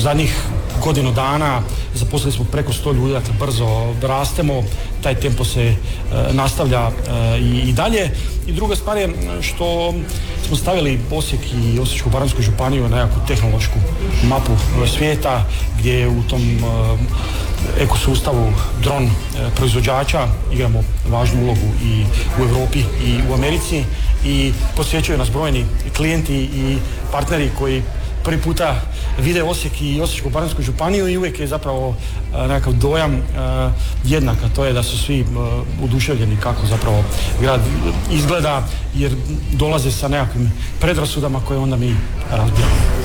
zadnjih godinu dana zaposlili smo preko 100 ljudi, dakle brzo rastemo, taj tempo se nastavlja i dalje. I druga stvar je što smo stavili Osijek i Osječko-baranjsku županiju na nekakvu tehnološku mapu svijeta, gdje je u tom ekosustavu dron proizvođača igramo važnu ulogu i u Europi i u Americi i posjećuju nas brojni klijenti i partneri koji prvi puta vide Osijek i Osječko-baranjsku županiju i uvijek je zapravo nekakav dojam jednak, a to je da su svi oduševljeni kako zapravo grad izgleda, jer dolaze sa nekakvim predrasudama koje onda mi razbijamo.